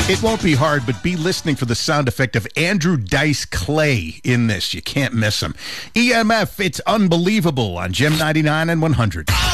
It won't be hard, but be listening for the sound effect of Andrew Dice Clay in this. You can't miss him. EMF, it's unbelievable on Gem 99 and 100.